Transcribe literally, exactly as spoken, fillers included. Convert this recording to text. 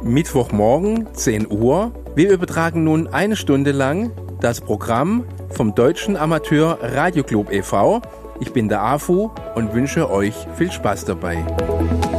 Mittwochmorgen, zehn Uhr. Wir übertragen nun eine Stunde lang das Programm vom Deutschen Amateur Radioclub e V. Ich bin der A F U und wünsche euch viel Spaß dabei.